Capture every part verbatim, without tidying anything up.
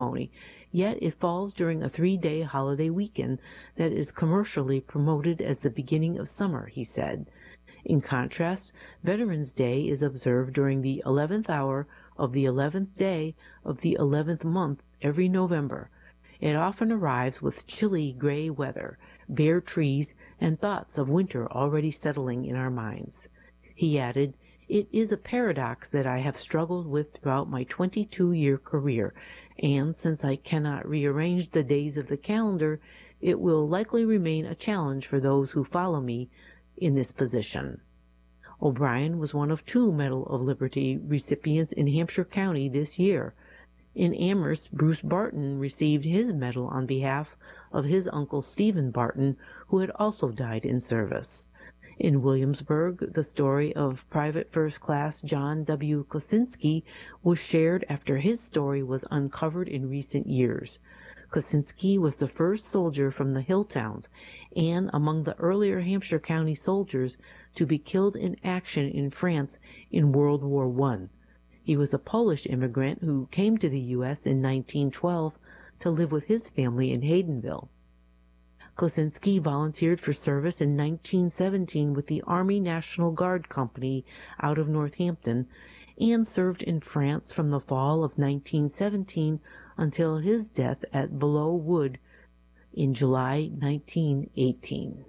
ceremony, yet it falls during a three-day holiday weekend that is commercially promoted as the beginning of summer, he said. In contrast, Veterans Day is observed during the eleventh hour of the eleventh day of the eleventh month every November. It often arrives with chilly gray weather, bare trees, and thoughts of winter already settling in our minds. He added, "It is a paradox that I have struggled with throughout my twenty-two-year career, and since I cannot rearrange the days of the calendar, it will likely remain a challenge for those who follow me in this position." O'Brien was one of two Medal of Liberty recipients in Hampshire County this year. In Amherst, Bruce Barton received his medal on behalf of his uncle Stephen Barton, who had also died in service. In Williamsburg, the story of Private First Class John W. Kosinski was shared after his story was uncovered in recent years. Kosinski was the first soldier from the hill towns and among the earlier Hampshire County soldiers to be killed in action in France in World War One. He was a Polish immigrant who came to the U S in nineteen twelve to live with his family in Haydenville. Kosinski volunteered for service in nineteen seventeen with the Army National Guard Company out of Northampton and served in France from the fall of nineteen seventeen until his death at Belleau Wood in July nineteen eighteen.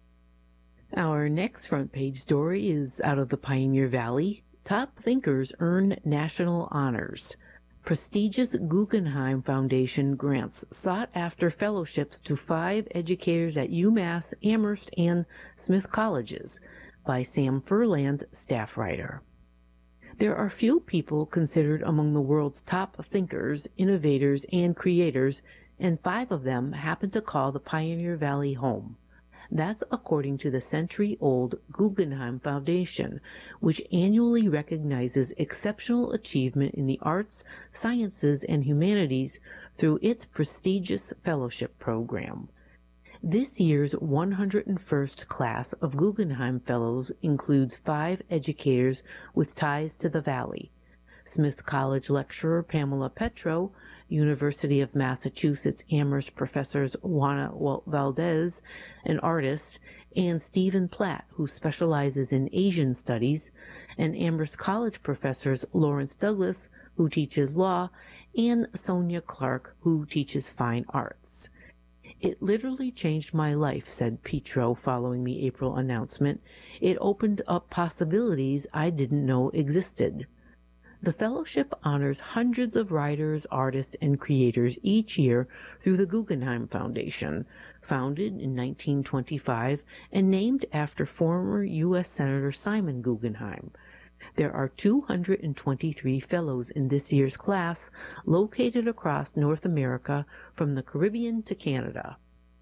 Our next front page story is out of the Pioneer Valley. Top thinkers earn national honors. Prestigious Guggenheim Foundation grants sought-after fellowships to five educators at UMass, Amherst, and Smith Colleges, by Sam Furland, staff writer. There are few people considered among the world's top thinkers, innovators, and creators, and five of them happen to call the Pioneer Valley home. That's according to the century-old Guggenheim Foundation, which annually recognizes exceptional achievement in the arts, sciences, and humanities through its prestigious fellowship program. This year's one hundred first class of Guggenheim Fellows includes five educators with ties to the Valley: Smith College lecturer Pamela Petro, University of Massachusetts Amherst professors Juana Valdez, an artist, and Stephen Platt, who specializes in Asian studies, and Amherst College professors Lawrence Douglas, who teaches law, and Sonia Clark, who teaches fine arts. "It literally changed my life," said Petro following the April announcement. "It opened up possibilities I didn't know existed." The fellowship honors hundreds of writers, artists, and creators each year through the Guggenheim Foundation, founded in nineteen twenty-five and named after former U S Senator Simon Guggenheim. There are two hundred twenty-three fellows in this year's class, located across North America from the Caribbean to Canada.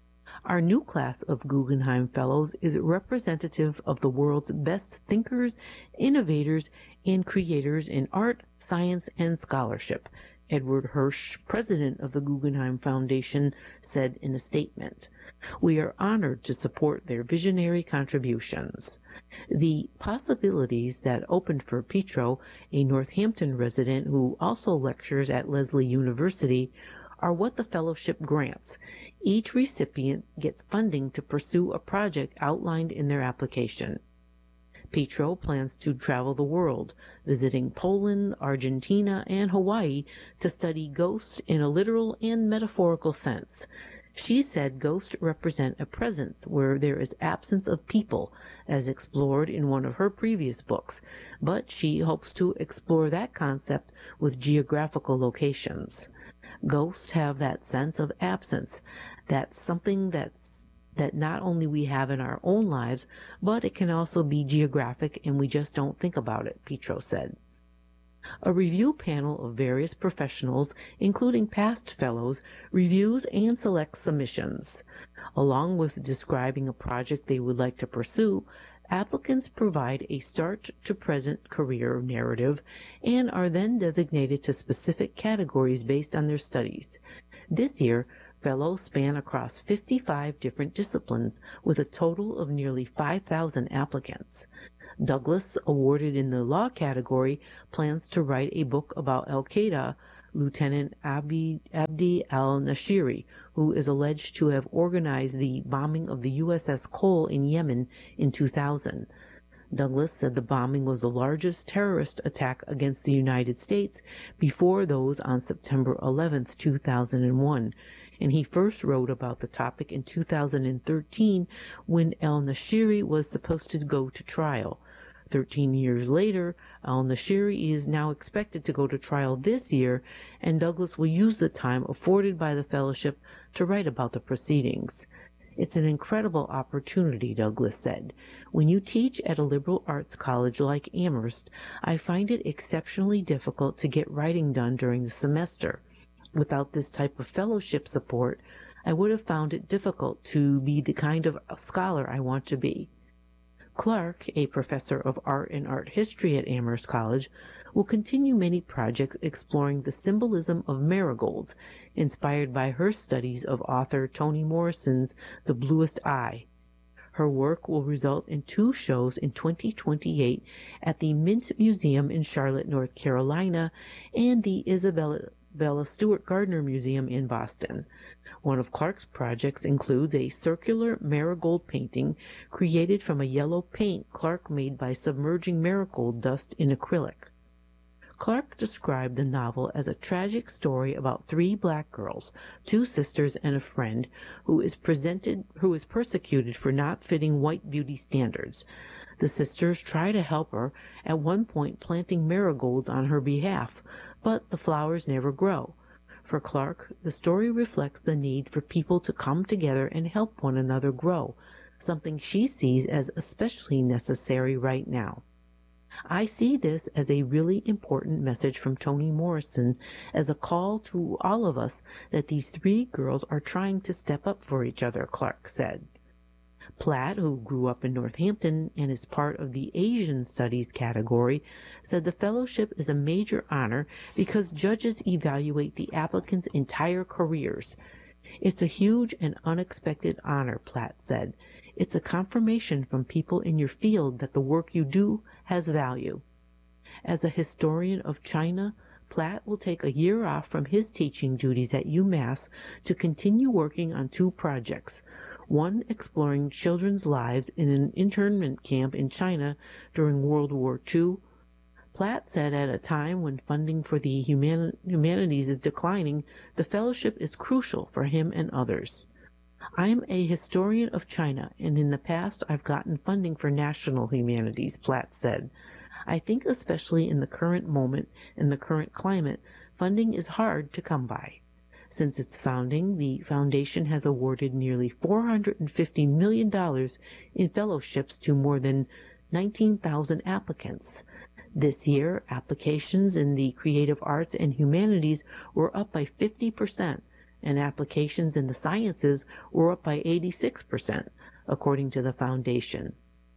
Our new class of Guggenheim Fellows is representative of the world's best thinkers, innovators, and creators in art, science, and scholarship, Edward Hirsch, president of the Guggenheim Foundation, said in a statement. "We are honored to support their visionary contributions." The possibilities that opened for Petro, a Northampton resident who also lectures at Lesley University, are what the fellowship grants. Each recipient gets funding to pursue a project outlined in their application. Petro plans to travel the world, visiting Poland, Argentina, and Hawaii to study ghosts in a literal and metaphorical sense. She said ghosts represent a presence where there is absence of people, as explored in one of her previous books, but she hopes to explore that concept with geographical locations. Ghosts have that sense of absence. That's something that's that not only we have in our own lives, but it can also be geographic and we just don't think about it, Petro said. A review panel of various professionals, including past fellows, reviews and selects submissions. Along with describing a project they would like to pursue, applicants provide a start-to-present career narrative and are then designated to specific categories based on their studies. This year, fellows span across fifty-five different disciplines with a total of nearly five thousand applicants. Douglas, awarded in the law category, plans to write a book about Al-Qaeda, Lieutenant Abdi, Abdi al-Nashiri, who is alleged to have organized the bombing of the U S S Cole in Yemen in two thousand. Douglas said the bombing was the largest terrorist attack against the United States before those on September eleventh, two thousand one, and he first wrote about the topic in two thousand thirteen when al-Nashiri was supposed to go to trial. Thirteen years later, al-Nashiri is now expected to go to trial this year, and Douglas will use the time afforded by the fellowship to write about the proceedings. It's an incredible opportunity, Douglas said. When you teach at a liberal arts college like Amherst, I find it exceptionally difficult to get writing done during the semester. Without this type of fellowship support, I would have found it difficult to be the kind of scholar I want to be. Clark, a professor of art and art history at Amherst College, will continue many projects exploring the symbolism of marigolds, inspired by her studies of author Toni Morrison's The Bluest Eye. Her work will result in two shows in twenty twenty-eight at the Mint Museum in Charlotte, North Carolina, and the Isabella Stewart Gardner Museum in Boston. One of Clark's projects includes a circular marigold painting created from a yellow paint Clark made by submerging marigold dust in acrylic. Clark described the novel as a tragic story about three black girls, two sisters and a friend, who is presented who is persecuted for not fitting white beauty standards. The sisters try to help her, at one point planting marigolds on her behalf, but the flowers never grow. For Clark, the story reflects the need for people to come together and help one another grow, something she sees as especially necessary right now. I see this as a really important message from Toni Morrison, as a call to all of us that these three girls are trying to step up for each other, Clark said. Platt, who grew up in Northampton and is part of the Asian Studies category, said the fellowship is a major honor because judges evaluate the applicants' entire careers. It's a huge and unexpected honor, Platt said. It's a confirmation from people in your field that the work you do has value. As a historian of China, Platt will take a year off from his teaching duties at UMass to continue working on two projects, one exploring children's lives in an internment camp in China during World War Two. Platt said at a time when funding for the human- humanities is declining, the fellowship is crucial for him and others. I'm a historian of China, and in the past I've gotten funding for national humanities, Platt said. I think especially in the current moment and the current climate, funding is hard to come by. Since its founding, the foundation has awarded nearly four hundred fifty million dollars in fellowships to more than nineteen thousand applicants. This year, applications in the creative arts and humanities were up by fifty percent, and applications in the sciences were up by eighty-six percent, according to the foundation.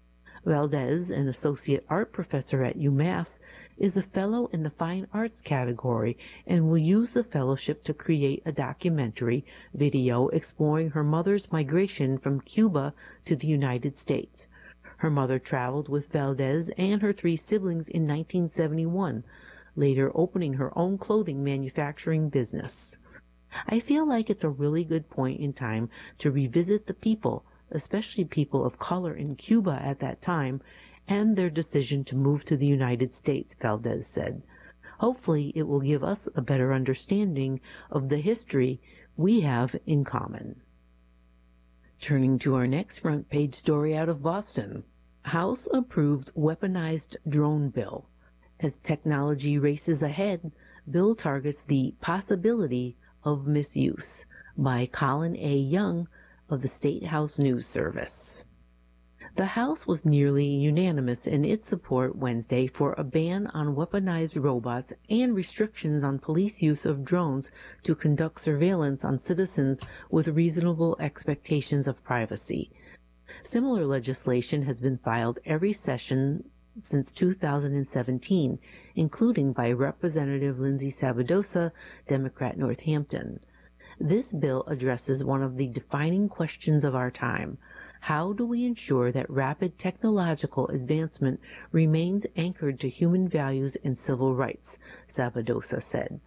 Valdez, an associate art professor at UMass, is a fellow in the fine arts category and will use the fellowship to create a documentary video exploring her mother's migration from Cuba to the United States. Her mother traveled with Valdez and her three siblings in nineteen seventy-one, later opening her own clothing manufacturing business. I feel like it's a really good point in time to revisit the people, especially people of color in Cuba at that time, and their decision to move to the United States, Valdez said. Hopefully it will give us a better understanding of the history we have in common. Turning to our next front page story out of Boston. House approves weaponized drone bill. As technology races ahead, bill targets the possibility of misuse, by Colin A. Young of the State House News Service. The House was nearly unanimous in its support Wednesday for a ban on weaponized robots and restrictions on police use of drones to conduct surveillance on citizens with reasonable expectations of privacy. Similar legislation has been filed every session since two thousand seventeen, including by Representative Lindsay Sabadosa, Democrat Northampton. This bill addresses one of the defining questions of our time. How do we ensure that rapid technological advancement remains anchored to human values and civil rights? Sabadosa said.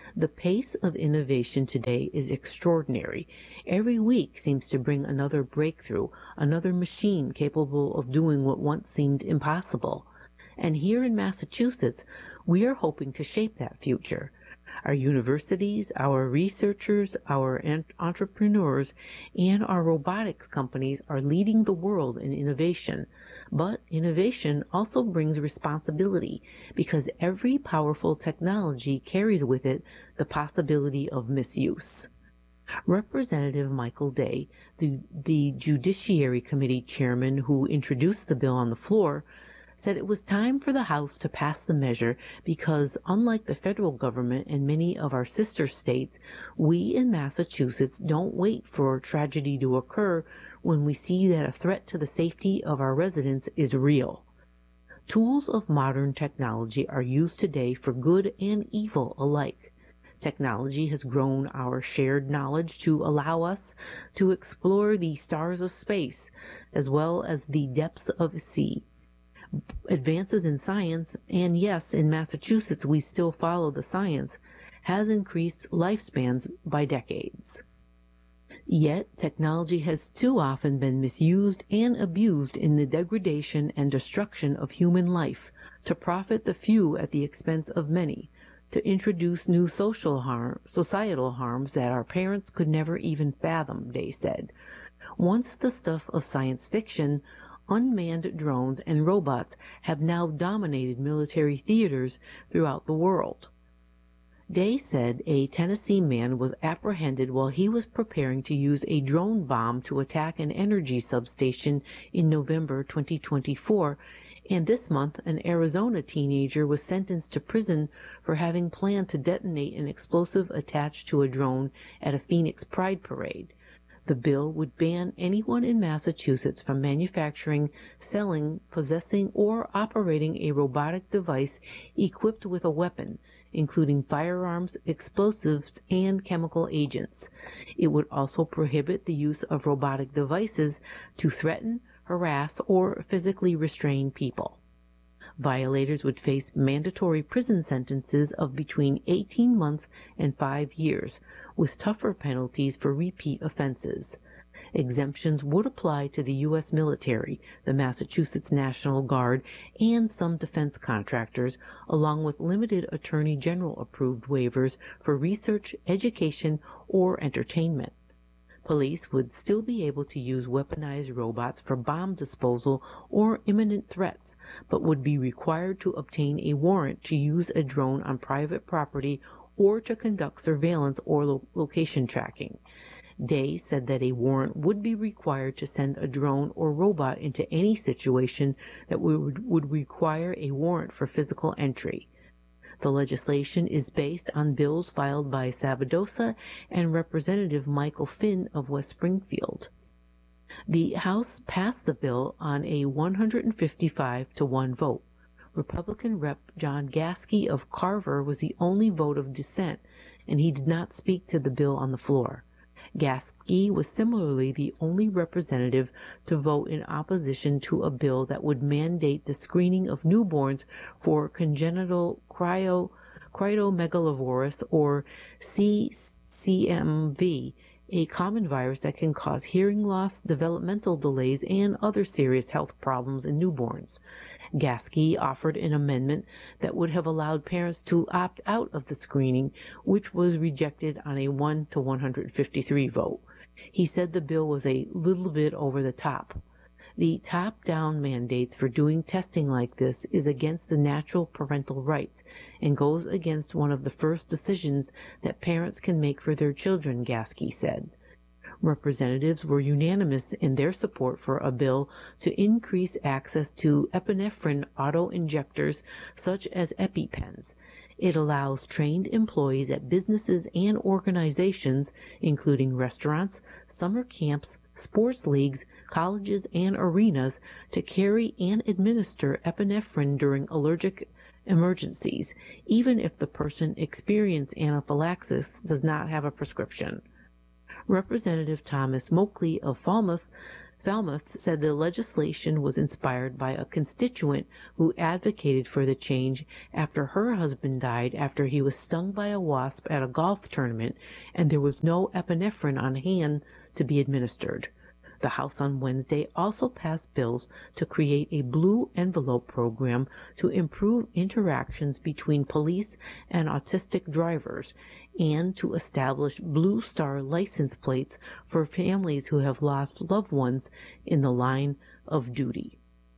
The pace of innovation today is extraordinary. Every week seems to bring another breakthrough, another machine capable of doing what once seemed impossible. And here in Massachusetts, we are hoping to shape that future. Our universities, our researchers, our entrepreneurs, and our robotics companies are leading the world in innovation. But innovation also brings responsibility, because every powerful technology carries with it the possibility of misuse. Representative Michael Day, the, the Judiciary Committee chairman who introduced the bill on the floor, said it was time for the House to pass the measure because, unlike the federal government and many of our sister states, we in Massachusetts don't wait for tragedy to occur when we see that a threat to the safety of our residents is real. Tools of modern technology are used today for good and evil alike. Technology has grown our shared knowledge to allow us to explore the stars of space as well as the depths of sea. Advances in science, and yes, in Massachusetts we still follow the science, has increased lifespans by decades. Yet, technology has too often been misused and abused in the degradation and destruction of human life, to profit the few at the expense of many, to introduce new social harm, societal harms that our parents could never even fathom, Day said. Once the stuff of science fiction, unmanned drones and robots have now dominated military theaters throughout the world. Day said a Tennessee man was apprehended while he was preparing to use a drone bomb to attack an energy substation in November twenty twenty-four, and this month an Arizona teenager was sentenced to prison for having planned to detonate an explosive attached to a drone at a Phoenix Pride parade. The bill would ban anyone in Massachusetts from manufacturing, selling, possessing, or operating a robotic device equipped with a weapon, including firearms, explosives, and chemical agents. It would also prohibit the use of robotic devices to threaten, harass, or physically restrain people. Violators would face mandatory prison sentences of between eighteen months and five years, with tougher penalties for repeat offenses. Exemptions would apply to the U S military, the Massachusetts National Guard, and some defense contractors, along with limited Attorney General approved waivers for research, education, or entertainment. Police would still be able to use weaponized robots for bomb disposal or imminent threats, but would be required to obtain a warrant to use a drone on private property or to conduct surveillance or lo- location tracking. Day said that a warrant would be required to send a drone or robot into any situation that would, would require a warrant for physical entry. The legislation is based on bills filed by Sabadosa and Representative Michael Finn of West Springfield. The House passed the bill on a one hundred fifty-five to one vote. Republican Representative John Gasky of Carver was the only vote of dissent, and he did not speak to the bill on the floor. Gasky was similarly the only representative to vote in opposition to a bill that would mandate the screening of newborns for congenital cryo, cytomegalovirus, or C C M V, a common virus that can cause hearing loss, developmental delays, and other serious health problems in newborns. Gasky offered an amendment that would have allowed parents to opt out of the screening, which was rejected on a one to one hundred fifty-three vote. He said the bill was a little bit over the top. The top-down mandates for doing testing like this is against the natural parental rights and goes against one of the first decisions that parents can make for their children, Gasky said. Representatives were unanimous in their support for a bill to increase access to epinephrine auto-injectors such as EpiPens. It allows trained employees at businesses and organizations, including restaurants, summer camps, sports leagues, colleges, and arenas, to carry and administer epinephrine during allergic emergencies, even if the person experiencing anaphylaxis does not have a prescription. Representative Thomas Moakley of Falmouth Falmouth said the legislation was inspired by a constituent who advocated for the change after her husband died after he was stung by a wasp at a golf tournament and there was no epinephrine on hand to be administered. The House on Wednesday also passed bills to create a blue envelope program to improve interactions between police and autistic drivers and to establish Blue Star license plates for families who have lost loved ones in the line of duty.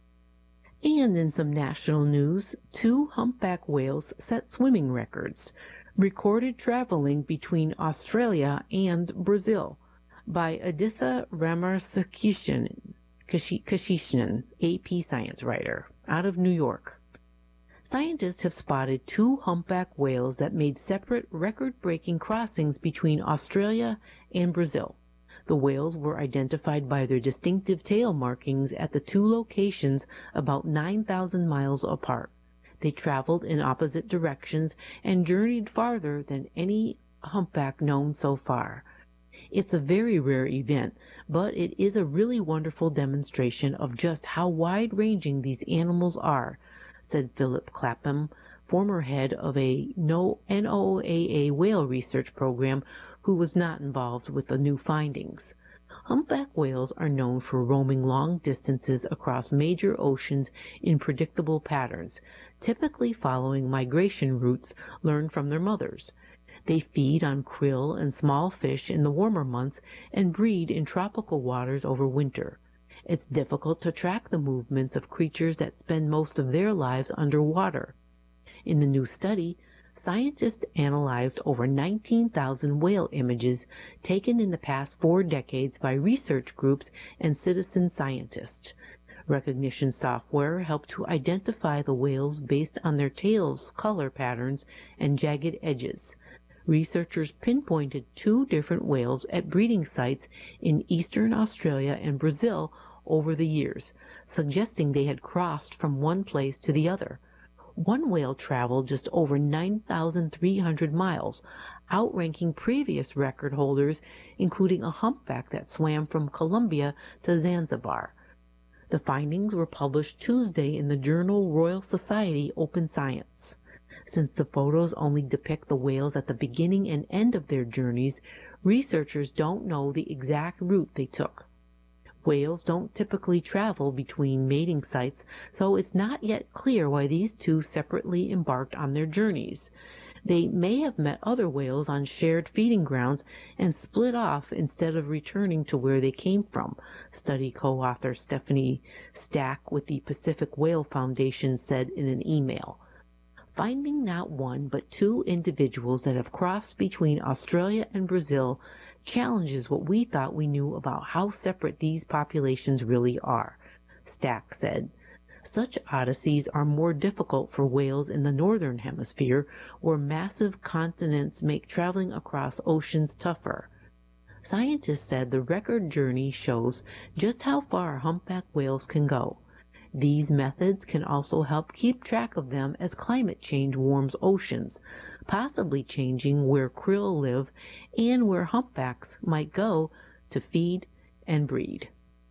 And in some national news, two humpback whales set swimming records, recorded traveling between Australia and Brazil by Aditha Ramakrishnan, Krishnan, A P science writer, out of New York. Scientists have spotted two humpback whales that made separate record-breaking crossings between Australia and Brazil. The whales were identified by their distinctive tail markings at the two locations about nine thousand miles apart. They traveled in opposite directions and journeyed farther than any humpback known so far. It's a very rare event, but it is a really wonderful demonstration of just how wide-ranging these animals are, said Philip Clapham, former head of a N O A A whale research program who was not involved with the new findings. Humpback whales are known for roaming long distances across major oceans in predictable patterns, typically following migration routes learned from their mothers. They feed on krill and small fish in the warmer months and breed in tropical waters over winter. It's difficult to track the movements of creatures that spend most of their lives underwater. In the new study, scientists analyzed over nineteen thousand whale images taken in the past four decades by research groups and citizen scientists. Recognition software helped to identify the whales based on their tails' color patterns and jagged edges. Researchers pinpointed two different whales at breeding sites in eastern Australia and Brazil over the years, suggesting they had crossed from one place to the other. One whale traveled just over nine thousand three hundred miles, outranking previous record holders, including a humpback that swam from Colombia to Zanzibar. The findings were published Tuesday in the journal Royal Society Open Science. Since the photos only depict the whales at the beginning and end of their journeys, researchers don't know the exact route they took. Whales don't typically travel between mating sites, so it's not yet clear why these two separately embarked on their journeys. They may have met other whales on shared feeding grounds and split off instead of returning to where they came from, study co-author Stephanie Stack with the Pacific Whale Foundation said in an email. Finding not one but two individuals that have crossed between Australia and Brazil challenges what we thought we knew about how separate these populations really are, Stack said. Such odysseys are more difficult for whales in the northern hemisphere, where massive continents make traveling across oceans tougher. Scientists said the record journey shows just how far humpback whales can go. These methods can also help keep track of them as climate change warms oceans, possibly changing where krill live and where humpbacks might go to feed and breed.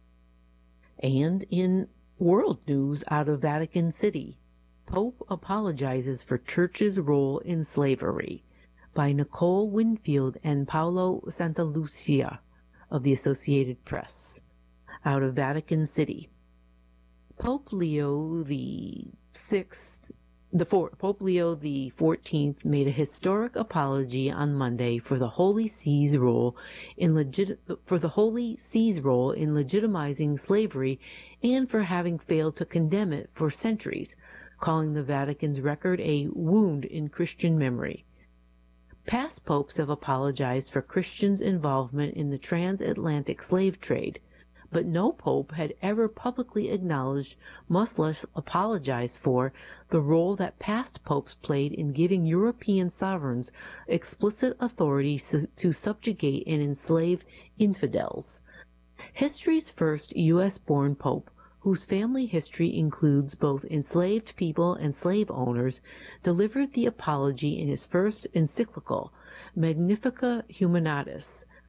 And in world news out of Vatican City, Pope apologizes for Church's role in slavery, by Nicole Winfield and Paolo Santalucia of the Associated Press, out of Vatican City. Pope Leo the Sixth, the four, Pope Leo the Fourteenth made a historic apology on Monday for the Holy See's role in legit for the Holy See's role in legitimizing slavery and for having failed to condemn it for centuries, calling the Vatican's record a wound in Christian memory. Past popes have apologized for Christians' involvement in the transatlantic slave trade, but no pope had ever publicly acknowledged, much less apologized for, the role that past popes played in giving European sovereigns explicit authority to subjugate and enslave infidels. History's first U S-born pope, whose family history includes both enslaved people and slave owners, delivered the apology in his first encyclical, Magnificat Humanitas,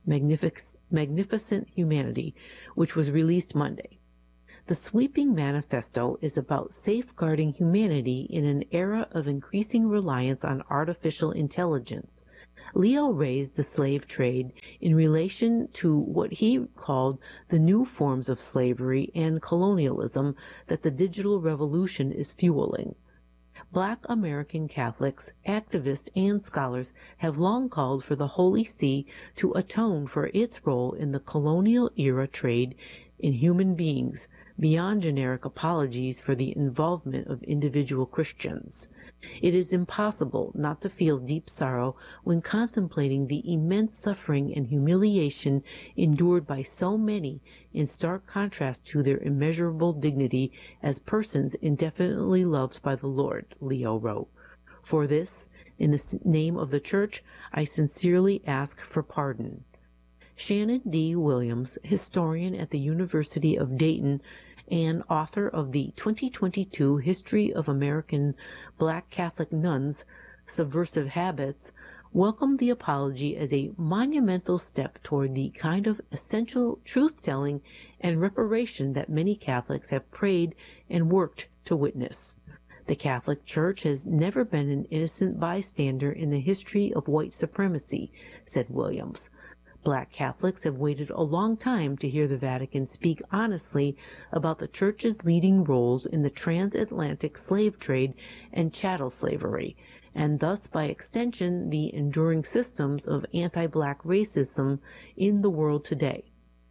Magnific- Magnificent Humanity, which was released Monday. The sweeping manifesto is about safeguarding humanity in an era of increasing reliance on artificial intelligence. Leo raised the slave trade in relation to what he called the new forms of slavery and colonialism that the digital revolution is fueling. Black American Catholics, activists, and scholars have long called for the Holy See to atone for its role in the colonial era trade in human beings, beyond generic apologies for the involvement of individual Christians. It is impossible not to feel deep sorrow when contemplating the immense suffering and humiliation endured by so many, in stark contrast to their immeasurable dignity as persons indefinitely loved by the Lord, Leo wrote. For this, in the name of the Church, I sincerely ask for pardon. Shannon D. Williams, historian at the University of Dayton and author of the twenty twenty-two History of American Black Catholic Nuns, Subversive Habits, welcomed the apology as a monumental step toward the kind of essential truth-telling and reparation that many Catholics have prayed and worked to witness. The Catholic Church has never been an innocent bystander in the history of white supremacy, said Williams. Black Catholics have waited a long time to hear the Vatican speak honestly about the Church's leading roles in the transatlantic slave trade and chattel slavery, and thus by extension the enduring systems of anti-Black racism in the world today.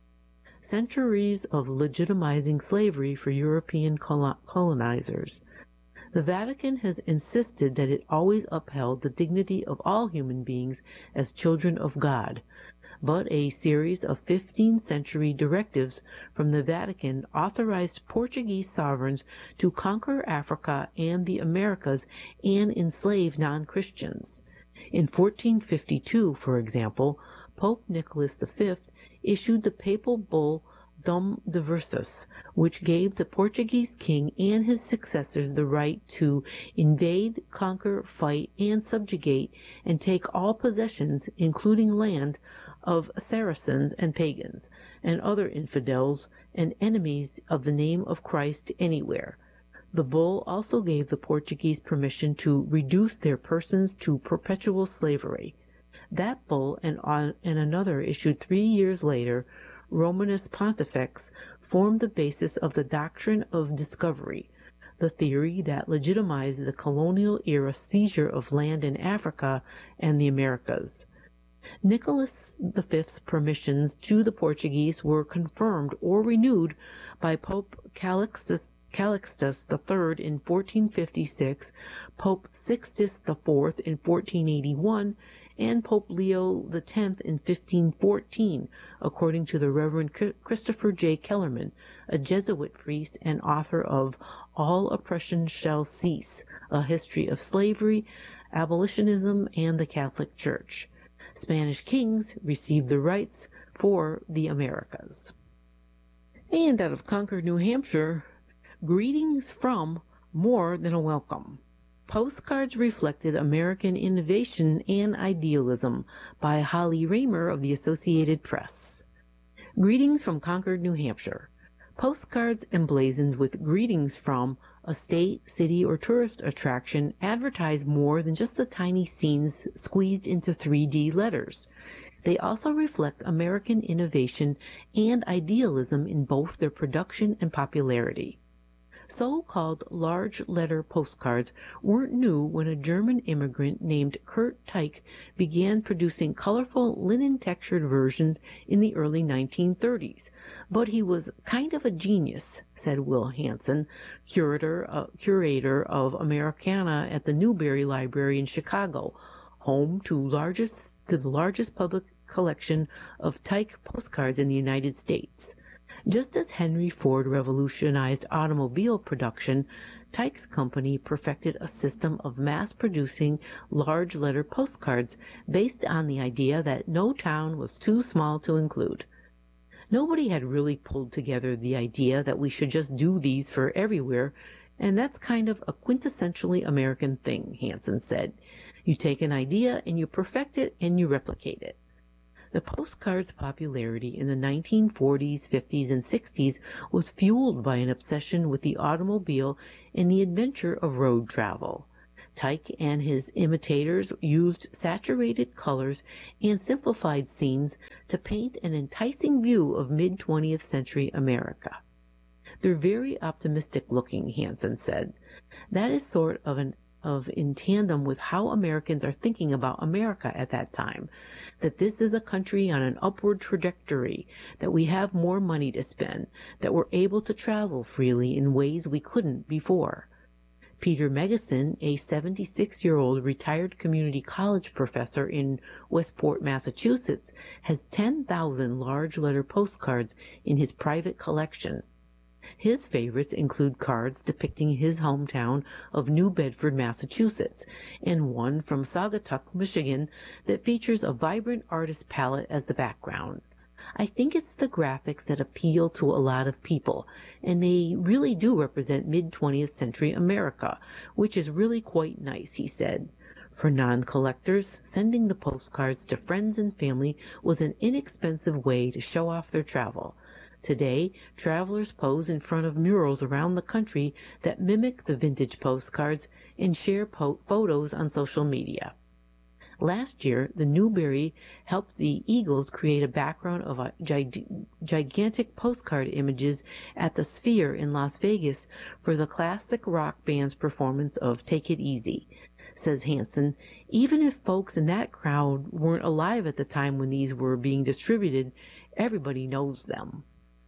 Centuries of legitimizing slavery for European colonizers. The Vatican has insisted that it always upheld the dignity of all human beings as children of God, but a series of fifteenth century directives from the Vatican authorized Portuguese sovereigns to conquer Africa and the Americas and enslave non-Christians. In fourteen fifty-two, for example, Pope Nicholas the Fifth issued the papal bull Dom Diversus, which gave the Portuguese king and his successors the right to invade, conquer, fight, and subjugate, and take all possessions, including land, of Saracens and pagans, and other infidels and enemies of the name of Christ anywhere. The bull also gave the Portuguese permission to reduce their persons to perpetual slavery. That bull and, on, and another issued three years later, Romanus Pontifex, formed the basis of the doctrine of discovery, the theory that legitimized the colonial era seizure of land in Africa and the Americas. Nicholas the Fifth's permissions to the Portuguese were confirmed or renewed by Pope Calixtus, Calixtus the Third in fourteen fifty-six, Pope Sixtus the Fourth in fourteen eighty-one, and Pope Leo the Tenth in fifteen fourteen, according to the Reverend Christopher J. Kellerman, a Jesuit priest and author of All Oppression Shall Cease, A History of Slavery, Abolitionism, and the Catholic Church. Spanish kings received the rights for the Americas. And out of Concord, New Hampshire, greetings from More Than a Welcome. Postcards reflected American innovation and idealism by Holly Raymer of the Associated Press. Greetings from Concord, New Hampshire. Postcards emblazoned with greetings from a state, city, or tourist attraction advertise more than just the tiny scenes squeezed into three D letters. They also reflect American innovation and idealism in both their production and popularity. So-called large-letter postcards weren't new when a German immigrant named Kurt Teich began producing colorful linen-textured versions in the early nineteen thirties. But he was kind of a genius, said Will Hansen, curator, uh, curator of Americana at the Newberry Library in Chicago, home to, largest, to the largest public collection of Teich postcards in the United States. Just as Henry Ford revolutionized automobile production, Teich's company perfected a system of mass-producing large-letter postcards based on the idea that no town was too small to include. Nobody had really pulled together the idea that we should just do these for everywhere, and that's kind of a quintessentially American thing, Hansen said. You take an idea and you perfect it and you replicate it. The postcard's popularity in the nineteen forties, fifties, and sixties was fueled by an obsession with the automobile and the adventure of road travel. Tyke and his imitators used saturated colors and simplified scenes to paint an enticing view of mid-twentieth century America. They're very optimistic looking, Hansen said. That is sort of an of in tandem with how Americans are thinking about America at that time, that this is a country on an upward trajectory, that we have more money to spend, that we're able to travel freely in ways we couldn't before. Peter Megison, a seventy-six-year-old retired community college professor in Westport, Massachusetts, has ten thousand large letter postcards in his private collection. His favorites include cards depicting his hometown of New Bedford, Massachusetts, and one from Saugatuck, Michigan, that features a vibrant artist palette as the background. I think it's the graphics that appeal to a lot of people, and they really do represent mid-twentieth century America, which is really quite nice, he said. For non-collectors, sending the postcards to friends and family was an inexpensive way to show off their travel. Today, travelers pose in front of murals around the country that mimic the vintage postcards and share po- photos on social media. Last year, the Newbery helped the Eagles create a background of a gi- gigantic postcard images at the Sphere in Las Vegas for the classic rock band's performance of Take It Easy. Says Hansen, even if folks in that crowd weren't alive at the time when these were being distributed, everybody knows them.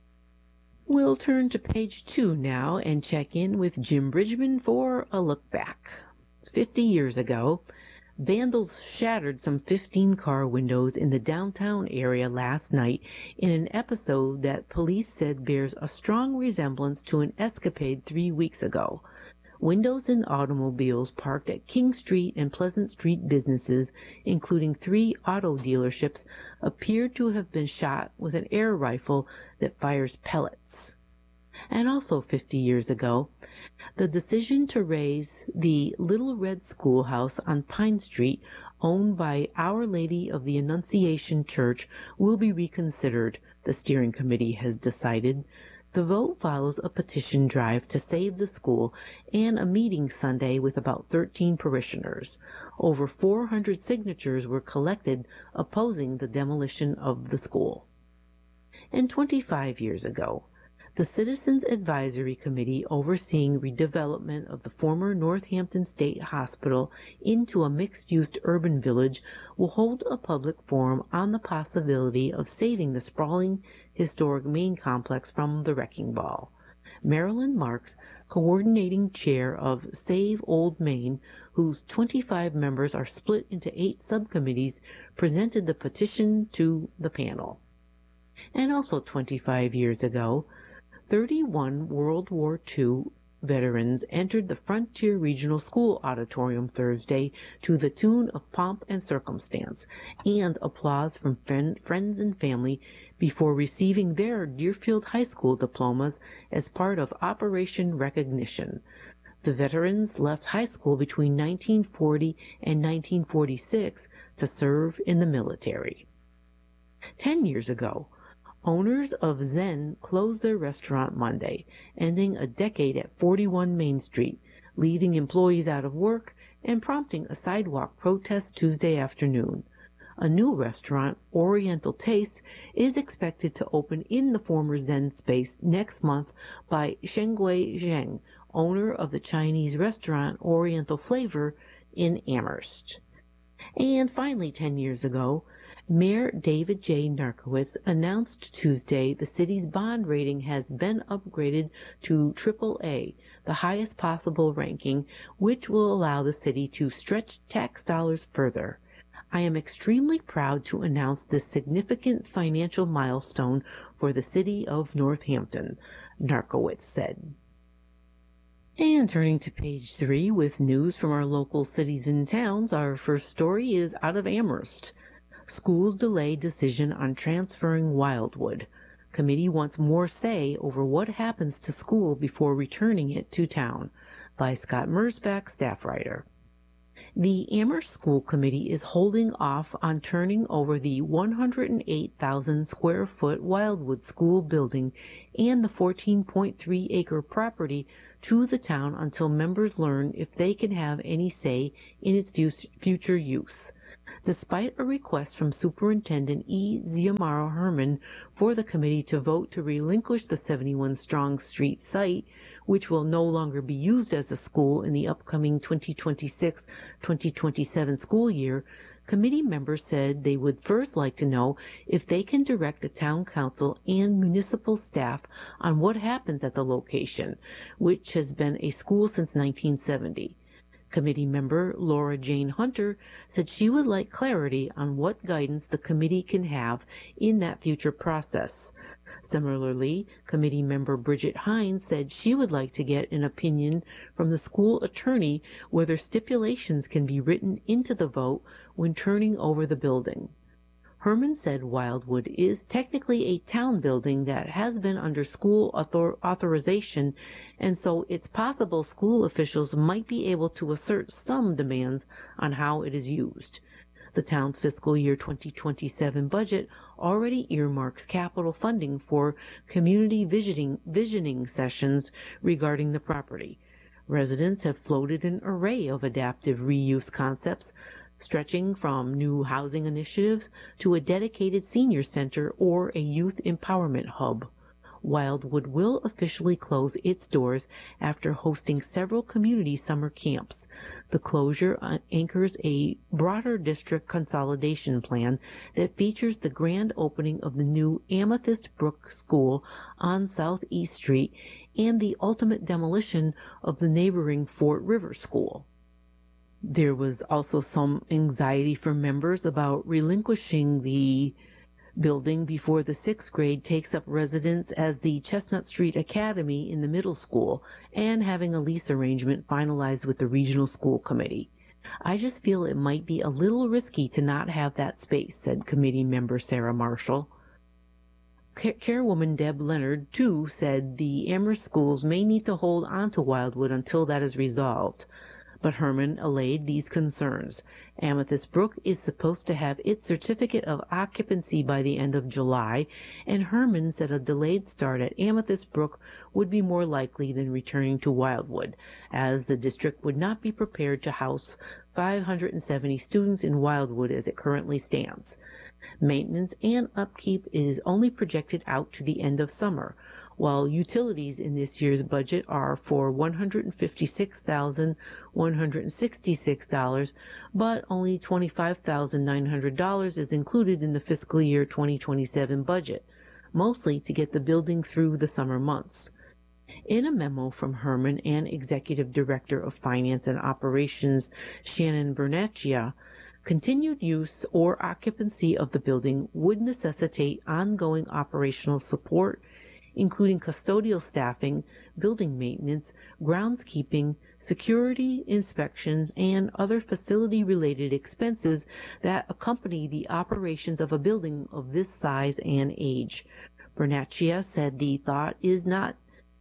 We'll turn to page two now and check in with Jim Bridgman for a look back. Fifty years ago, vandals shattered some fifteen car windows in the downtown area last night in an episode that police said bears a strong resemblance to an escapade three weeks ago. Windows in automobiles parked at King Street and Pleasant Street businesses, including three auto dealerships, appeared to have been shot with an air rifle that fires pellets. And also fifty years ago, the decision to raise the Little Red Schoolhouse on Pine Street, owned by Our Lady of the Annunciation Church, will be reconsidered, the steering committee has decided. The vote follows a petition drive to save the school and a meeting Sunday with about thirteen parishioners. Over four hundred signatures were collected opposing the demolition of the school. And twenty-five years ago, the Citizens Advisory Committee overseeing redevelopment of the former Northampton State Hospital into a mixed-use urban village will hold a public forum on the possibility of saving the sprawling historic Main complex from the wrecking ball. Marilyn Marks, coordinating chair of Save Old Main, whose twenty-five members are split into eight subcommittees, presented the petition to the panel. And also twenty-five years ago, thirty-one World War Two veterans entered the Frontier Regional School Auditorium Thursday to the tune of pomp and circumstance and applause from friends and family before receiving their Deerfield High School diplomas as part of Operation Recognition. The veterans left high school between nineteen forty and nineteen forty-six to serve in the military. Ten years ago, owners of Zen closed their restaurant Monday, ending a decade at forty-one Main Street, leaving employees out of work and prompting a sidewalk protest Tuesday afternoon. A new restaurant, Oriental Taste, is expected to open in the former Zen space next month by Shengui Zheng, owner of the Chinese restaurant Oriental Flavor in Amherst. And finally, ten years ago, Mayor David J. Narkowitz announced Tuesday the city's bond rating has been upgraded to triple A, the highest possible ranking, which will allow the city to stretch tax dollars further. I am extremely proud to announce this significant financial milestone for the city of Northampton, Narkowitz said. And turning to page three with news from our local cities and towns, our first story is out of Amherst. Schools delay decision on transferring Wildwood. Committee wants more say over what happens to school before returning it to town. By Scott Mersbach, staff writer. The Amherst School Committee is holding off on turning over the one hundred eight thousand square foot Wildwood School building and the fourteen point three acre property to the town until members learn if they can have any say in its future use. Despite a request from Superintendent E. Xiomara Herman for the committee to vote to relinquish the seventy-one Strong Street site, which will no longer be used as a school in the upcoming twenty twenty-six twenty twenty-seven school year, committee members said they would first like to know if they can direct the town council and municipal staff on what happens at the location, which has been a school since nineteen seventy. Committee member Laura Jane Hunter said she would like clarity on what guidance the committee can have in that future process. Similarly, committee member Bridget Hines said she would like to get an opinion from the school attorney whether stipulations can be written into the vote when turning over the building. Herman said Wildwood is technically a town building that has been under school author- authorization, and so it's possible school officials might be able to assert some demands on how it is used. The town's fiscal year twenty twenty-seven budget already earmarks capital funding for community visioning, visioning sessions regarding the property. Residents have floated an array of adaptive reuse concepts, stretching from new housing initiatives to a dedicated senior center or a youth empowerment hub. Wildwood will officially close its doors after hosting several community summer camps. The closure anchors a broader district consolidation plan that features the grand opening of the new Amethyst Brook School on Southeast Street and the ultimate demolition of the neighboring Fort River School. There was also some anxiety from members about relinquishing the building before the sixth grade takes up residence as the Chestnut Street Academy in the middle school and having a lease arrangement finalized with the regional school committee. I just feel it might be a little risky to not have that space, said committee member Sarah Marshall. Chairwoman Deb Leonard, too, said the Amherst schools may need to hold on to Wildwood until that is resolved. But Herman allayed these concerns. Amethyst Brook is supposed to have its certificate of occupancy by the end of July, and Herman said a delayed start at Amethyst Brook would be more likely than returning to Wildwood, as the district would not be prepared to house five hundred seventy students in Wildwood as it currently stands. Maintenance and upkeep is only projected out to the end of summer, while utilities in this year's budget are for one hundred fifty-six thousand one hundred sixty-six dollars, but only twenty-five thousand nine hundred dollars is included in the fiscal year twenty twenty-seven budget, mostly to get the building through the summer months. In a memo from Herman and Executive Director of Finance and Operations Shannon Bernaccia, continued use or occupancy of the building would necessitate ongoing operational support, including custodial staffing, building maintenance, groundskeeping, security inspections, and other facility-related expenses that accompany the operations of a building of this size and age. Bernaccia said the thought is not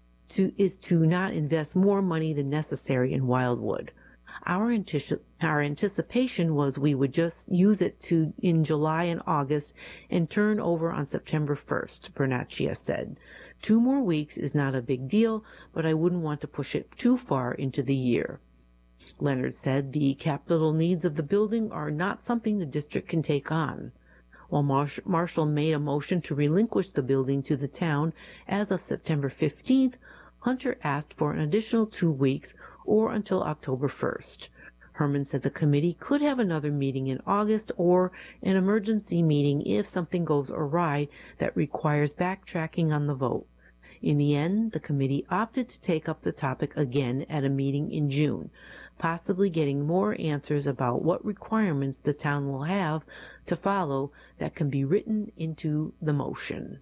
to is to not invest more money than necessary in Wildwood. Our, antici- our anticipation was we would just use it to in July and August and turn over on September first, Bernaccia said. Two more weeks is not a big deal, but I wouldn't want to push it too far into the year. Leonard said the capital needs of the building are not something the district can take on. While Marsh- Marshall made a motion to relinquish the building to the town as of September fifteenth, Hunter asked for an additional two weeks or until October first. Herman said the committee could have another meeting in August or an emergency meeting if something goes awry that requires backtracking on the vote. In the end, the committee opted to take up the topic again at a meeting in June, possibly getting more answers about what requirements the town will have to follow that can be written into the motion.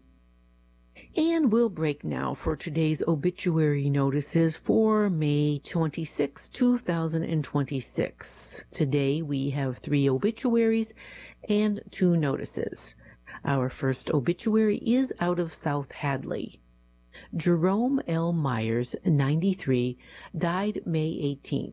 And we'll break now for today's obituary notices for May twenty-sixth, two thousand twenty-six. Today we have three obituaries and two notices. Our first obituary is out of South Hadley. Jerome L. Myers, ninety-three, died May eighteenth.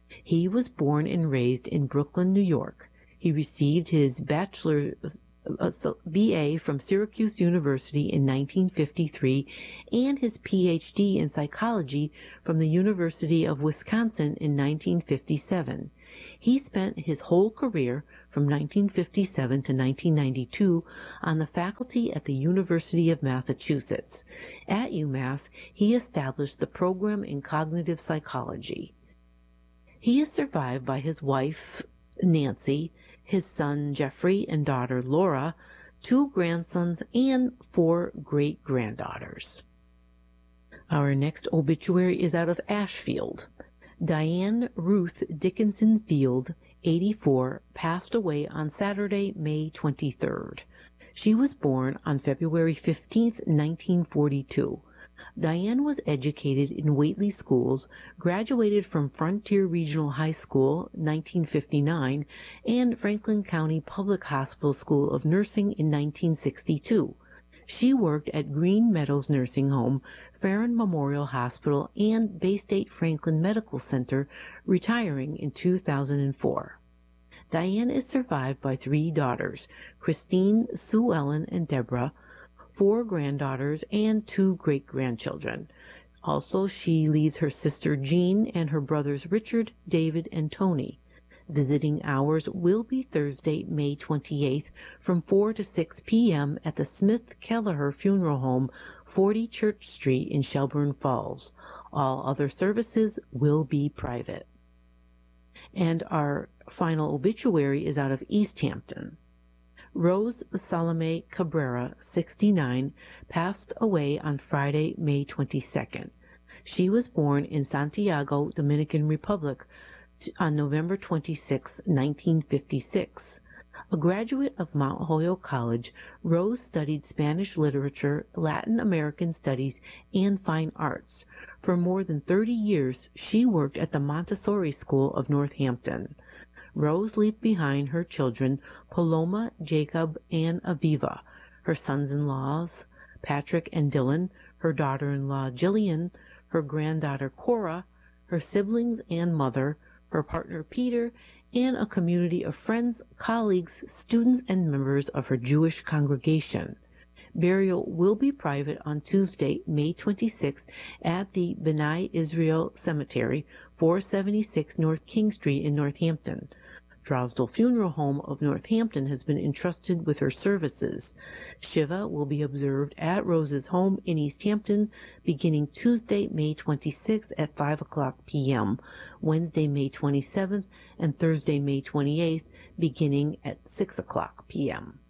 He was born and raised in Brooklyn, New York. He received his bachelor's uh, B A from Syracuse University in nineteen fifty-three and his P H D in psychology from the University of Wisconsin in nineteen fifty-seven. He spent his whole career from nineteen fifty-seven to nineteen ninety-two on the faculty at the University of Massachusetts. At UMass, he established the program in cognitive psychology. He is survived by his wife, Nancy, his son, Jeffrey, and daughter, Laura, two grandsons, and four great-granddaughters. Our next obituary is out of Ashfield. Diane Ruth Dickinson Field, eighty-four, passed away on Saturday, May twenty-third. She was born on February fifteenth, nineteen forty-two. Diane was educated in Whately schools, graduated from Frontier Regional High School, nineteen fifty-nine, and Franklin County Public Hospital School of Nursing in nineteen sixty-two. She worked at Green Meadows Nursing Home, Farron Memorial Hospital, and Bay State Franklin Medical Center, retiring in two thousand four. Diane is survived by three daughters, Christine, Sue Ellen, and Deborah, four granddaughters, and two great-grandchildren. Also, she leaves her sister Jean and her brothers Richard, David, and Tony. Visiting hours will be Thursday, May twenty-eighth, from four to six p m at the Smith Kelleher Funeral Home, forty Church Street in Shelburne Falls. All other services will be private. And our final obituary is out of East Hampton. Rose Salome Cabrera, sixty-nine, passed away on Friday, May twenty-second. She was born in Santiago, Dominican Republic, on November twenty-sixth, nineteen fifty-six. A graduate of Mount Holyoke College, Rose studied Spanish literature, Latin American studies, and fine arts. For more than thirty years, she worked at the Montessori School of Northampton. Rose left behind her children, Paloma, Jacob, and Aviva, her sons-in-laws, Patrick and Dylan, her daughter-in-law, Jillian, her granddaughter, Cora, her siblings and mother, her partner, Peter, and a community of friends, colleagues, students, and members of her Jewish congregation. Burial will be private on Tuesday, May twenty-sixth, at the B'nai Israel Cemetery, four seventy-six North King Street in Northampton. Drosdell Funeral Home of Northampton has been entrusted with her services. Shiva will be observed at Rose's home in East Hampton beginning Tuesday, May twenty-sixth at five o'clock p m, Wednesday, May twenty-seventh, and Thursday, May twenty-eighth, beginning at six o'clock p m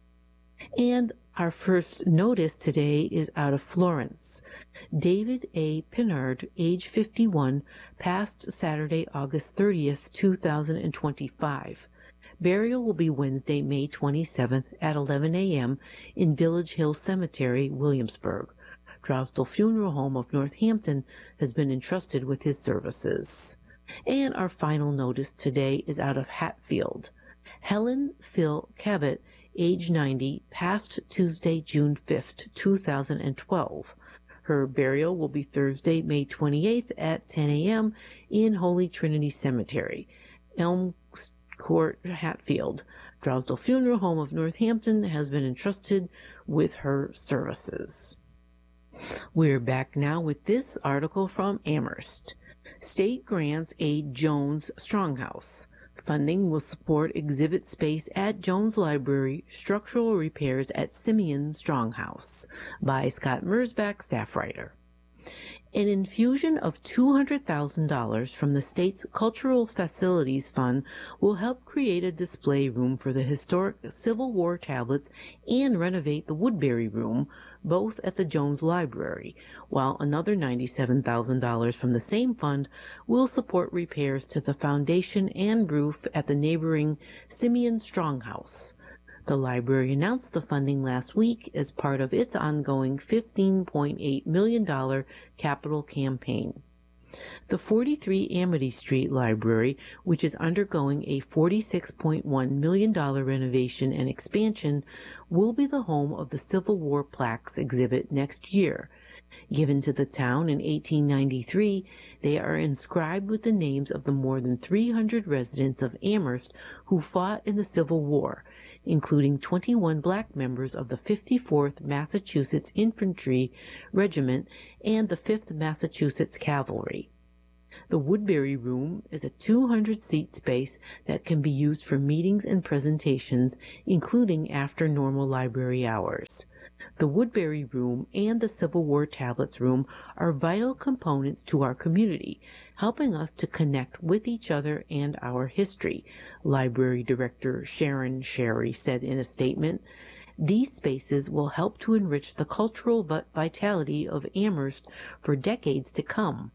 And our first notice today is out of Florence. David A. Pinard, age fifty-one, passed Saturday, August thirtieth, two thousand twenty-five. Burial will be Wednesday, May twenty-seventh at eleven a m in Village Hill Cemetery, Williamsburg. Drosdell Funeral Home of Northampton has been entrusted with his services. And our final notice today is out of Hatfield. Helen Phil Cabot, age ninety, passed Tuesday, June fifth, two thousand twelve. Her burial will be Thursday, May twenty-eighth at ten a m in Holy Trinity Cemetery, Elm Court, Hatfield. Drosdell Funeral Home of Northampton has been entrusted with her services. We're back now with this article from Amherst. State grants aid Jones Stronghouse. Funding will support exhibit space at Jones Library, structural repairs at Simeon Stronghouse, by Scott Mersbach, staff writer. An infusion of two hundred thousand dollars from the state's Cultural Facilities Fund will help create a display room for the historic Civil War tablets and renovate the Woodbury Room, both at the Jones Library, while another ninety-seven thousand dollars from the same fund will support repairs to the foundation and roof at the neighboring Simeon Stronghouse. The library announced the funding last week as part of its ongoing fifteen point eight million dollars capital campaign. The forty-three Amity Street Library, which is undergoing a forty-six point one million dollars renovation and expansion, will be the home of the Civil War plaques exhibit next year. Given to the town in eighteen ninety-three, they are inscribed with the names of the more than three hundred residents of Amherst who fought in the Civil War, including twenty-one black members of the fifty-fourth Massachusetts Infantry Regiment and the fifth Massachusetts Cavalry. The Woodbury Room is a two hundred seat space that can be used for meetings and presentations, including after normal library hours. The Woodbury Room and the Civil War Tablets Room are vital components to our community, helping us to connect with each other and our history, Library Director Sharon Sherry said in a statement. These spaces will help to enrich the cultural vitality of Amherst for decades to come.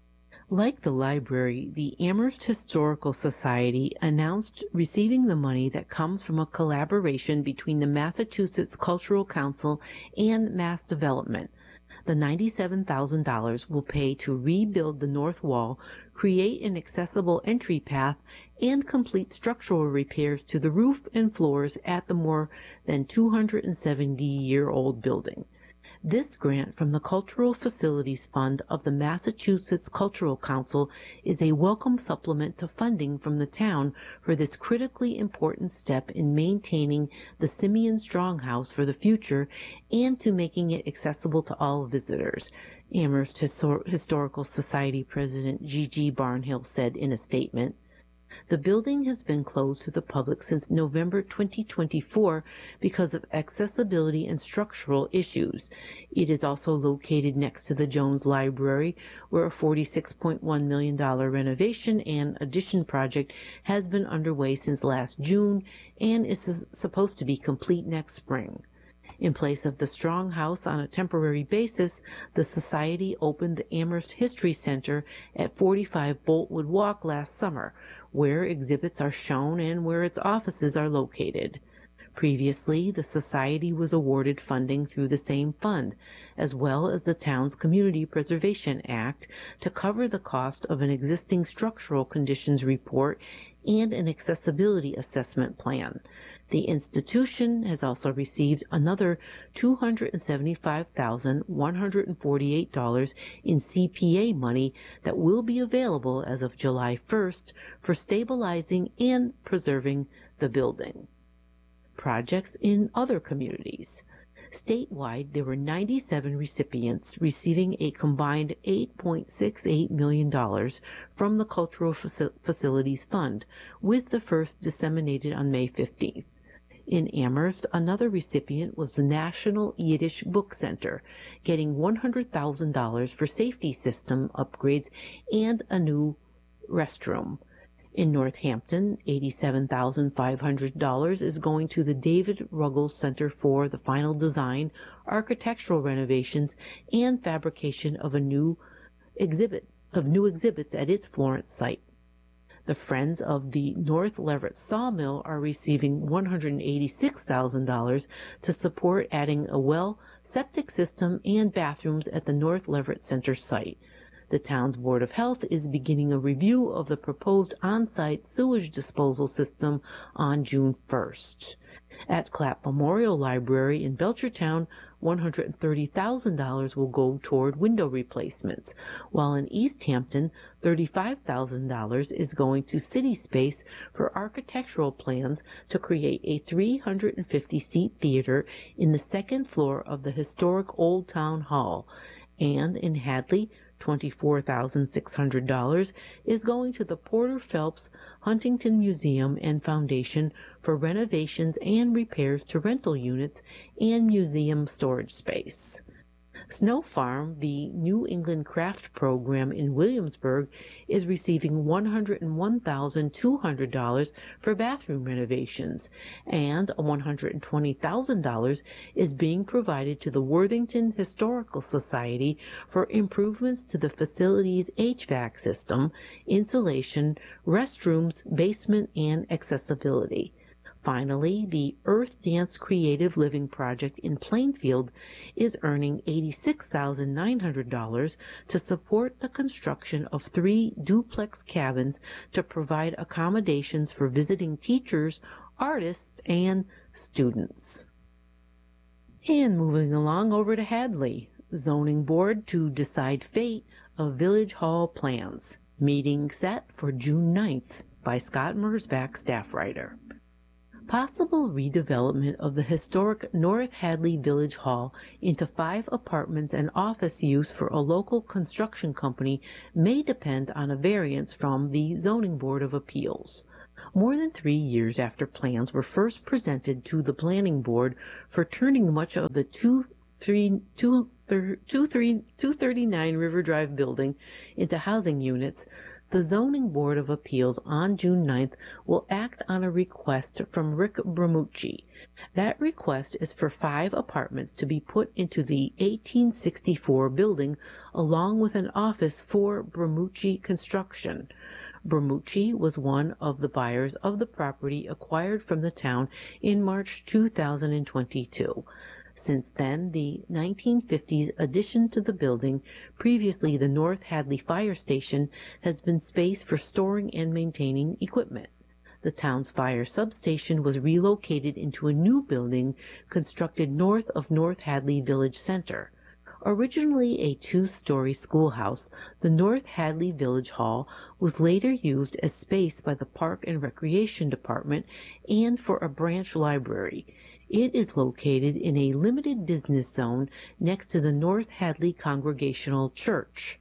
Like the library, the Amherst Historical Society announced receiving the money that comes from a collaboration between the Massachusetts Cultural Council and Mass Development. The ninety-seven thousand dollars will pay to rebuild the north wall, create an accessible entry path, and complete structural repairs to the roof and floors at the more than two hundred seventy-year-old building. This grant from the Cultural Facilities Fund of the Massachusetts Cultural Council is a welcome supplement to funding from the town for this critically important step in maintaining the Simeon Stronghouse for the future and to making it accessible to all visitors, Amherst Histor- Historical Society President Gigi Barnhill said in a statement. The building has been closed to the public since November twenty twenty-four because of accessibility and structural issues. It is also located next to the Jones Library, where a forty-six point one million dollars renovation and addition project has been underway since last June and is supposed to be complete next spring. In place of the Strong House on a temporary basis, the Society opened the Amherst History Center at forty-five Boltwood Walk last summer, where exhibits are shown and where its offices are located. Previously, the Society was awarded funding through the same fund, as well as the town's Community Preservation Act, to cover the cost of an existing structural conditions report and an accessibility assessment plan. The institution has also received another two hundred seventy-five thousand one hundred forty-eight dollars in C P A money that will be available as of July first for stabilizing and preserving the building. Projects in other communities. Statewide, there were ninety-seven recipients receiving a combined eight point six eight million dollars from the Cultural Faci- Facilities Fund, with the first disseminated on May fifteenth. In Amherst, another recipient was the National Yiddish Book Center, getting one hundred thousand dollars for safety system upgrades and a new restroom. In Northampton, eighty-seven thousand five hundred dollars is going to the David Ruggles Center for the final design, architectural renovations, and fabrication of a new exhibits of new exhibits at its Florence site. The Friends of the North Leverett Sawmill are receiving one hundred eighty-six thousand dollars to support adding a well, septic system, and bathrooms at the North Leverett Center site. The town's Board of Health is beginning a review of the proposed on-site sewage disposal system on June first. At Clapp Memorial Library in Belchertown, one hundred thirty thousand dollars will go toward window replacements, while in East Hampton, thirty-five thousand dollars is going to City Space for architectural plans to create a three hundred fifty seat theater in the second floor of the historic Old Town Hall, and in Hadley, twenty-four thousand six hundred dollars is going to the Porter Phelps Huntington Museum and Foundation for renovations and repairs to rental units and museum storage space. Snow Farm, the New England Craft Program in Williamsburg, is receiving one hundred one thousand two hundred dollars for bathroom renovations, and one hundred twenty thousand dollars is being provided to the Worthington Historical Society for improvements to the facility's H V A C system, insulation, restrooms, basement, and accessibility. Finally, the Earth Dance Creative Living Project in Plainfield is earning eighty-six thousand nine hundred dollars to support the construction of three duplex cabins to provide accommodations for visiting teachers, artists, and students. And moving along over to Hadley. Zoning Board to decide fate of Village Hall plans. Meeting set for June ninth by Scott Mersbach, staff writer. Possible redevelopment of the historic North Hadley Village Hall into five apartments and office use for a local construction company may depend on a variance from the Zoning Board of Appeals. More than three years after plans were first presented to the Planning Board for turning much of the two thirty-nine River Drive building into housing units, the Zoning Board of Appeals on June ninth will act on a request from Rick Bramucci. That request is for five apartments to be put into the eighteen sixty-four building along with an office for Bramucci Construction. Bramucci was one of the buyers of the property acquired from the town in March two thousand twenty-two. Since then, the nineteen fifties addition to the building, previously the North Hadley Fire Station, has been space for storing and maintaining equipment. The town's fire substation was relocated into a new building constructed north of North Hadley Village Center. Originally a two-story schoolhouse, the North Hadley Village Hall was later used as space by the Park and Recreation Department and for a branch library. It is located in a limited business zone next to the North Hadley Congregational Church.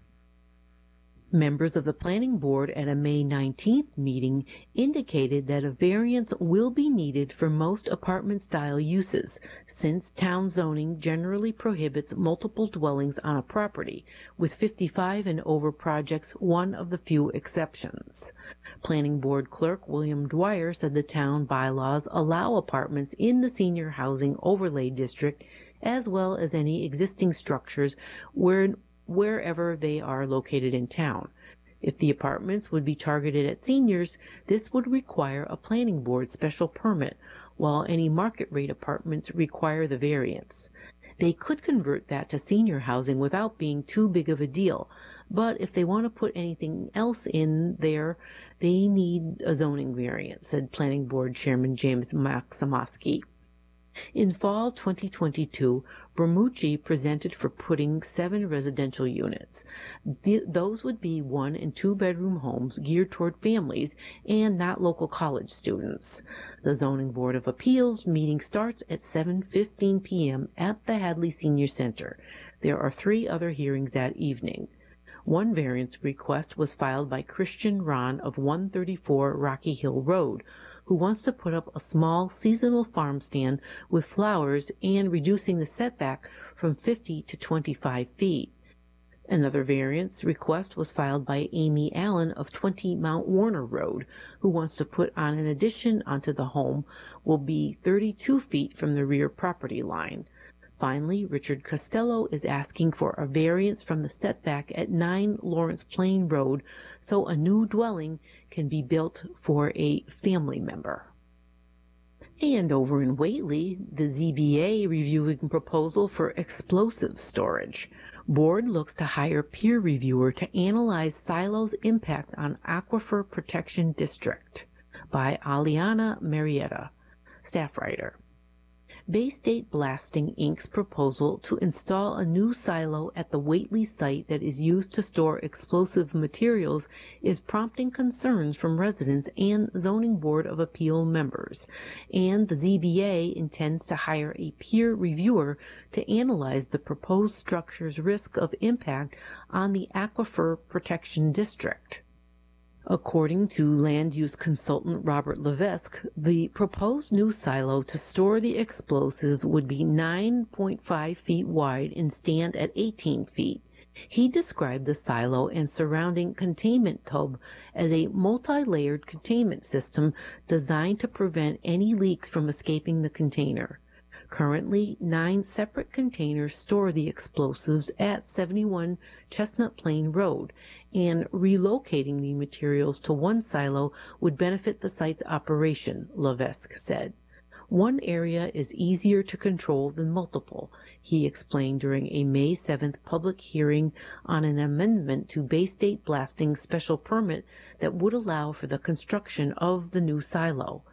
Members of the Planning Board at a May nineteenth meeting indicated that a variance will be needed for most apartment-style uses, since town zoning generally prohibits multiple dwellings on a property, with fifty-five and over projects one of the few exceptions. Planning Board Clerk William Dwyer said the town bylaws allow apartments in the Senior Housing Overlay District, as well as any existing structures where wherever they are located in town. If the apartments would be targeted at seniors, this would require a planning board special permit, while any market rate apartments require the variance. They could convert that to senior housing without being too big of a deal, but if they want to put anything else in there, they need a zoning variance, said Planning Board Chairman James Maximowski. In fall twenty twenty-two, Bramucci presented for putting seven residential units. The, those would be one and two bedroom homes geared toward families and not local college students. The Zoning Board of Appeals meeting starts at seven fifteen p m at the Hadley Senior Center. There are three other hearings that evening. One variance request was filed by Christian Ron of one thirty-four Rocky Hill Road, who wants to put up a small seasonal farm stand with flowers and reducing the setback from fifty to twenty-five feet. Another variance request was filed by Amy Allen of twenty Mount Warner Road, who wants to put on an addition onto the home will be thirty-two feet from the rear property line. Finally, Richard Costello is asking for a variance from the setback at nine Lawrence Plain Road so a new dwelling can be built for a family member. And over in Whately, the Z B A reviewing proposal for explosive storage. Board looks to hire peer reviewer to analyze silos' impact on Aquifer Protection District by Aliana Marietta, staff writer. Bay State Blasting Incorporated's proposal to install a new silo at the Whately site that is used to store explosive materials is prompting concerns from residents and Zoning Board of Appeal members, and the Z B A intends to hire a peer reviewer to analyze the proposed structure's risk of impact on the Aquifer Protection District. According to land use consultant Robert Levesque, the proposed new silo to store the explosives would be nine point five feet wide and stand at eighteen feet. He described the silo and surrounding containment tub as a multi-layered containment system designed to prevent any leaks from escaping the container. Currently, nine separate containers store the explosives at seventy-one Chestnut Plain Road, and relocating the materials to one silo would benefit the site's operation, Levesque said. One area is easier to control than multiple, he explained during a May seventh public hearing on an amendment to Bay State Blasting's special permit that would allow for the construction of the new silo.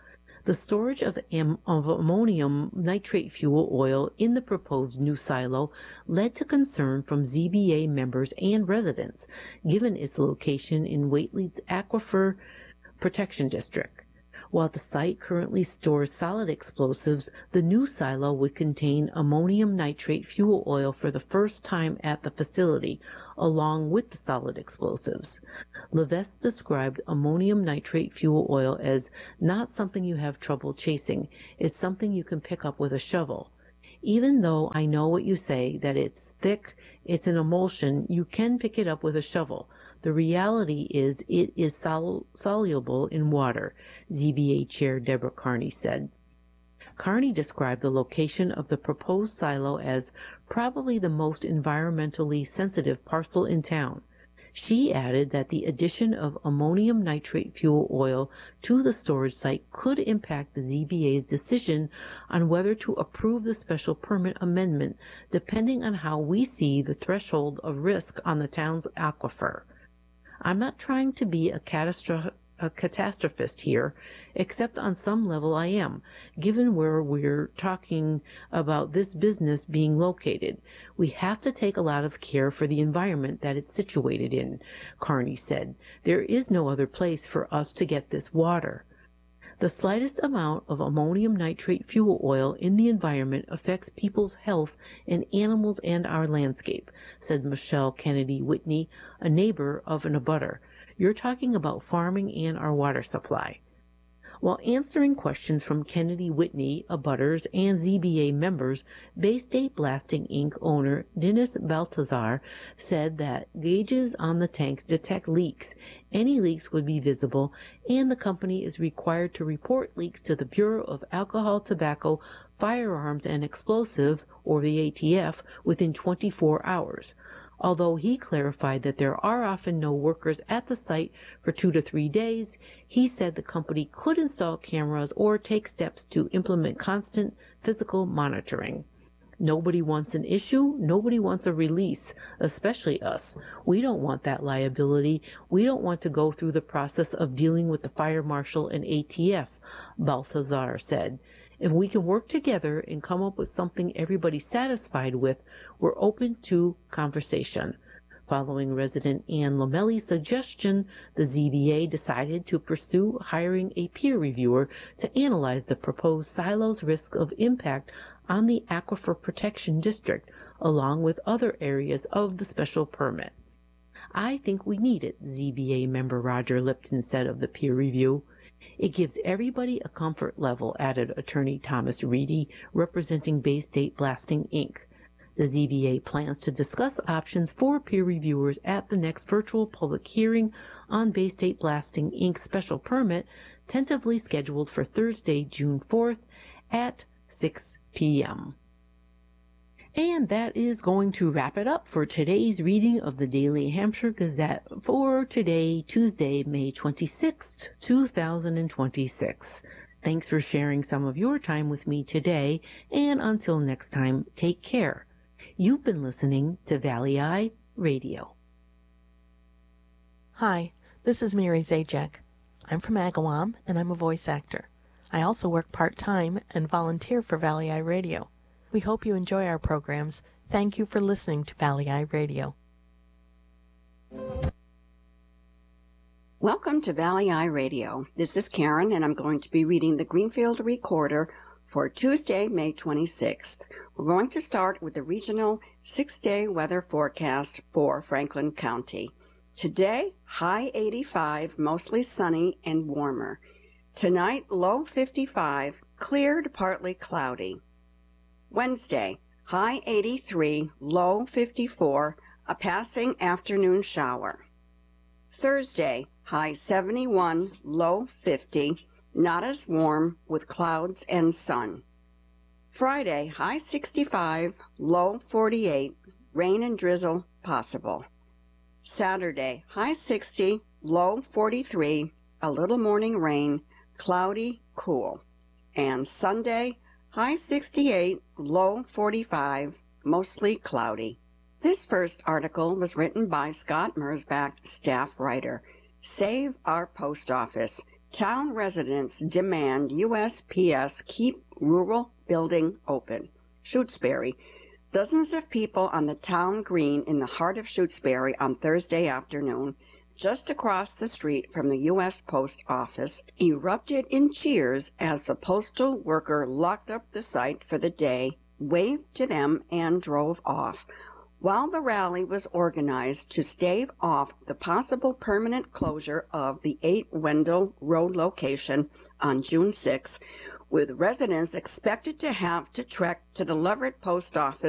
The storage of, am- of ammonium nitrate fuel oil in the proposed new silo led to concern from Z B A members and residents, given its location in Whately's Aquifer Protection District. While the site currently stores solid explosives, the new silo would contain ammonium nitrate fuel oil for the first time at the facility, along with the solid explosives. Levesque described ammonium nitrate fuel oil as not something you have trouble chasing. It's something you can pick up with a shovel. Even though I know what you say, that it's thick, it's an emulsion, you can pick it up with a shovel. The reality is it is sol- soluble in water, Z B A Chair Deborah Carney said. Carney described the location of the proposed silo as probably the most environmentally sensitive parcel in town. She added that the addition of ammonium nitrate fuel oil to the storage site could impact the Z B A's decision on whether to approve the special permit amendment, depending on how we see the threshold of risk on the town's aquifer. I'm not trying to be a catastrophe a catastrophist here, except on some level I am, given where we're talking about this business being located. We have to take a lot of care for the environment that it's situated in, Carney said. There is no other place for us to get this water. The slightest amount of ammonium nitrate fuel oil in the environment affects people's health and animals and our landscape, said Michelle Kennedy Whitney, a neighbor of an abutter. You're talking about farming and our water supply. While answering questions from Kennedy Whitney, abutters, and Z B A members, Bay State Blasting Incorporated owner Dennis Baltazar said that gauges on the tanks detect leaks. Any leaks would be visible, and the company is required to report leaks to the Bureau of Alcohol, Tobacco, Firearms, and Explosives, or the A T F, within twenty-four hours. Although he clarified that there are often no workers at the site for two to three days, he said the company could install cameras or take steps to implement constant physical monitoring. Nobody wants an issue. Nobody wants a release, especially us. We don't want that liability. We don't want to go through the process of dealing with the fire marshal and A T F, Balthazar said. If we can work together and come up with something everybody's satisfied with, we're open to conversation. Following resident Ann Lomelli's suggestion, the Z B A decided to pursue hiring a peer reviewer to analyze the proposed silo's risk of impact on the Aquifer Protection District, along with other areas of the special permit. I think we need it, Z B A member Roger Lipton said of the peer review. It gives everybody a comfort level, added attorney Thomas Reedy, representing Bay State Blasting Incorporated. The Z B A plans to discuss options for peer reviewers at the next virtual public hearing on Bay State Blasting Incorporated's special permit, tentatively scheduled for Thursday, June fourth at six p.m. And that is going to wrap it up for today's reading of the Daily Hampshire Gazette for today, Tuesday, May twenty-sixth, two thousand twenty-six. Thanks for sharing some of your time with me today, and until next time, take care. You've been listening to Valley Eye Radio. Hi, this is Mary Zajac. I'm from Agawam, and I'm a voice actor. I also work part-time and volunteer for Valley Eye Radio. We hope you enjoy our programs. Thank you for listening to Valley Eye Radio. Welcome to Valley Eye Radio. This is Karen, and I'm going to be reading the Greenfield Recorder for Tuesday, May twenty-sixth. We're going to start with the regional six-day weather forecast for Franklin County. Today, high eighty-five, mostly sunny and warmer. Tonight, low fifty-five, clear to partly cloudy. Wednesday, high eighty-three, low fifty-four, a passing afternoon shower. Thursday, high seventy-one, low fifty, not as warm with clouds and sun. Friday, high sixty-five, low forty-eight, rain and drizzle possible. Saturday, high sixty, low forty-three, a little morning rain, cloudy, cool. And Sunday, high sixty-eight, low forty-five, mostly cloudy. This first article was written by Scott Merzbach, staff writer. Save our post office. Town residents demand U S P S keep rural building open. Shutesbury. Dozens of people on the town green in the heart of Shutesbury on Thursday afternoon, just across the street from the U S Post Office, erupted in cheers as the postal worker locked up the site for the day, waved to them, and drove off. While the rally was organized to stave off the possible permanent closure of the eight Wendell Road location on June sixth, with residents expected to have to trek to the Leverett Post Office